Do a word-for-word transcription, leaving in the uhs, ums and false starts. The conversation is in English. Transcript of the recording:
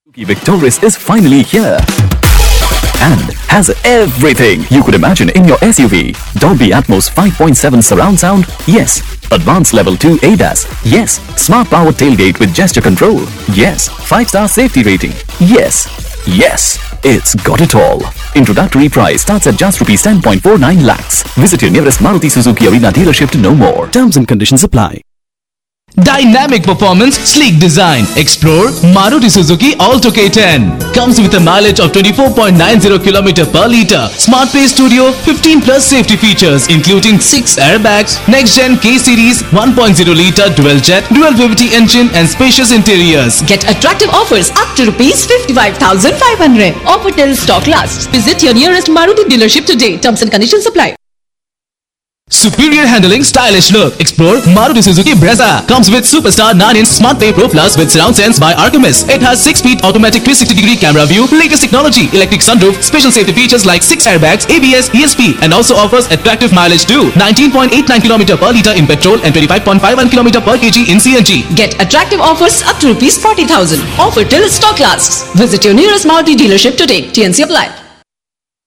Suzuki Victoris is finally here and has everything you could imagine in your S U V. Dolby Atmos five point seven surround sound? Yes. Advanced Level two A D A S? Yes. Smart Power Tailgate with gesture control? Yes. five star safety rating? Yes. Yes. It's got it all. Introductory price starts at just rupees ten point four nine lakhs. Visit your nearest Maruti Suzuki Arena dealership to know more. Terms and conditions apply. Dynamic performance, sleek design. Explore Maruti Suzuki Alto K ten. Comes with a mileage of twenty-four point nine zero kilometers per litre. Smart Pay Studio, fifteen plus safety features including six airbags, next gen K series, one point zero litre dual jet, dual V V T engine and spacious interiors. Get attractive offers up to rupees fifty-five thousand five hundred. Offer till stock lasts. Visit your nearest Maruti dealership today. Terms and conditions apply. Superior handling, stylish look. Explore Maruti Suzuki Brezza. Comes with Superstar nine inch Smart Pay Pro Plus with Surround Sense by Artemis. It has six speed automatic three sixty degree camera view, latest technology, electric sunroof, special safety features like six airbags, A B S, E S P, and also offers attractive mileage too. nineteen point eight nine kilometers per litre in petrol and twenty-five point five one kilometers per kg in C N G. Get attractive offers up to rupees forty thousand. Offer till stock lasts. Visit your nearest Maruti dealership today. T N C apply.